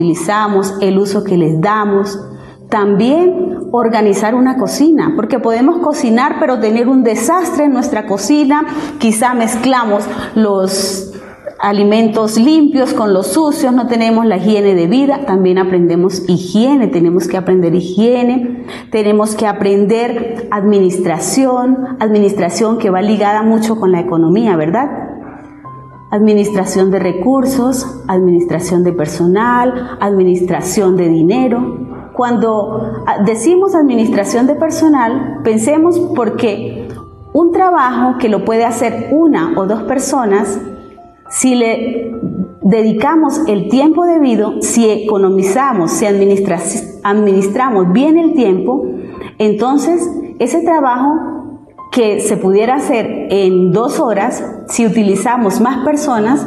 utilizamos, el uso que les damos. También organizar una cocina, porque podemos cocinar pero tener un desastre en nuestra cocina. Quizá mezclamos los alimentos limpios con los sucios, no tenemos la higiene de vida. También aprendemos higiene, tenemos que aprender higiene, tenemos que aprender administración que va ligada mucho con la economía, ¿verdad? Administración de recursos, administración de personal, administración de dinero. Cuando decimos administración de personal, pensemos porque un trabajo que lo puede hacer una o dos personas, si le dedicamos el tiempo debido, si economizamos, si administramos bien el tiempo, entonces ese trabajo que se pudiera hacer en 2 horas, si utilizamos más personas,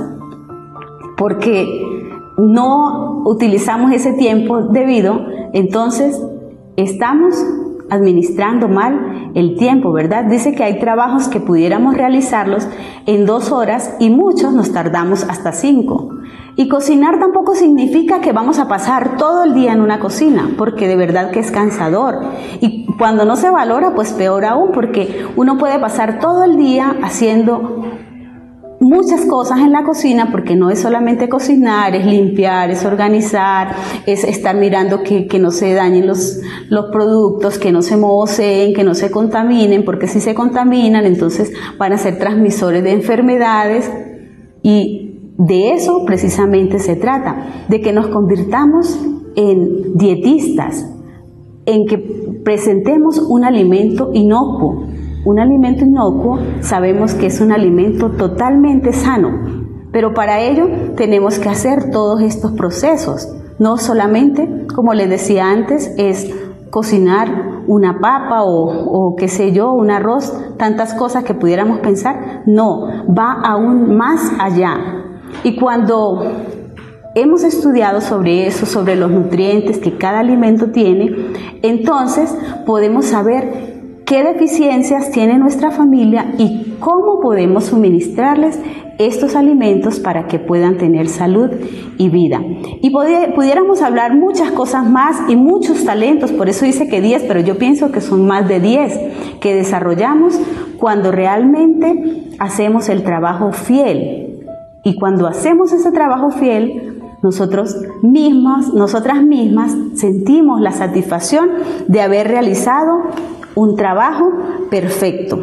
porque no utilizamos ese tiempo debido, entonces estamos administrando mal el tiempo, ¿verdad? Dice que hay trabajos que pudiéramos realizarlos en 2 horas y muchos nos tardamos hasta 5. Y cocinar tampoco significa que vamos a pasar todo el día en una cocina, porque de verdad que es cansador. Y cuando no se valora, pues peor aún, porque uno puede pasar todo el día haciendo muchas cosas en la cocina, porque no es solamente cocinar, es limpiar, es organizar, es estar mirando que no se dañen los productos, que no se mojoseen, que no se contaminen, porque si se contaminan entonces van a ser transmisores de enfermedades. Y de eso precisamente se trata, de que nos convirtamos en dietistas, en que presentemos un alimento inocuo. Un alimento inocuo sabemos que es un alimento totalmente sano, pero para ello tenemos que hacer todos estos procesos. No solamente, como les decía antes, es cocinar una papa o qué sé yo, un arroz, tantas cosas que pudiéramos pensar. No, va aún más allá. Y cuando hemos estudiado sobre eso, sobre los nutrientes que cada alimento tiene, entonces podemos saber qué deficiencias tiene nuestra familia y cómo podemos suministrarles estos alimentos para que puedan tener salud y vida. Y pudiéramos hablar muchas cosas más y muchos talentos, por eso dice que 10, pero yo pienso que son más de 10 que desarrollamos cuando realmente hacemos el trabajo fiel. Y cuando hacemos ese trabajo fiel, nosotras mismas sentimos la satisfacción de haber realizado un trabajo perfecto.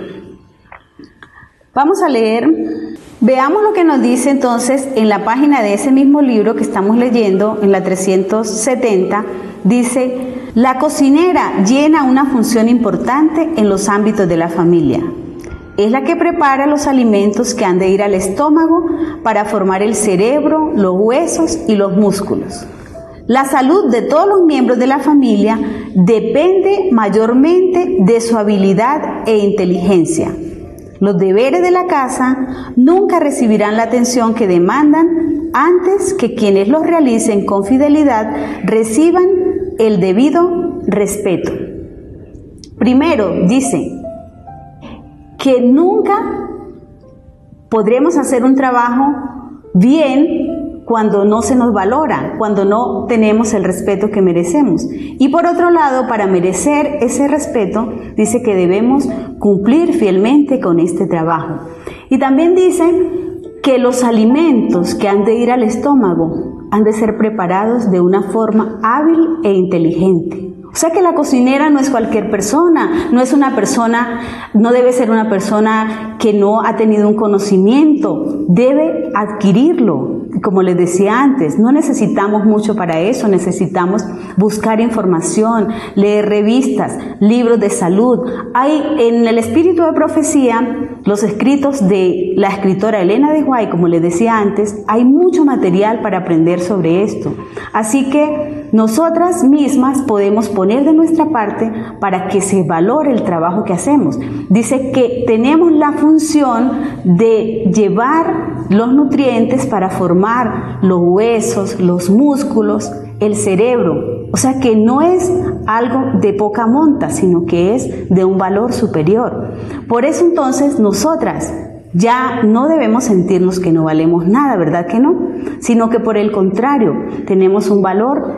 Vamos a leer, veamos lo que nos dice entonces en la página de ese mismo libro que estamos leyendo, en la 370, dice: la cocinera llena una función importante en los ámbitos de la familia. Es la que prepara los alimentos que han de ir al estómago para formar el cerebro, los huesos y los músculos. La salud de todos los miembros de la familia depende mayormente de su habilidad e inteligencia. Los deberes de la casa nunca recibirán la atención que demandan antes que quienes los realicen con fidelidad reciban el debido respeto. Primero, dice que nunca podremos hacer un trabajo bien cuando no se nos valora, cuando no tenemos el respeto que merecemos. Y por otro lado, para merecer ese respeto, dice que debemos cumplir fielmente con este trabajo. Y también dice que los alimentos que han de ir al estómago han de ser preparados de una forma hábil e inteligente. O sea que la cocinera no es cualquier persona, no debe ser una persona que no ha tenido un conocimiento, debe adquirirlo. Como les decía antes, no necesitamos mucho para eso, necesitamos buscar información, leer revistas, libros de salud. Hay en el Espíritu de Profecía, los escritos de la escritora Elena de White, como les decía antes, hay mucho material para aprender sobre esto. Así que nosotras mismas podemos poner de nuestra parte para que se valore el trabajo que hacemos. Dice que tenemos la función de llevar los nutrientes para formar los huesos, los músculos, el cerebro. O sea que no es algo de poca monta, sino que es de un valor superior. Por eso entonces nosotras Ya no debemos sentirnos que no valemos nada, ¿verdad que no? Sino que por el contrario, tenemos un valor